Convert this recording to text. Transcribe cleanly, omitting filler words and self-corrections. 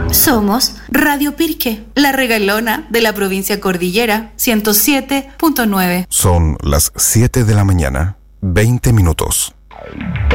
Somos Radio Pirque, la regalona de la provincia Cordillera, 107.9. Son las 7 de la mañana, 20 minutos.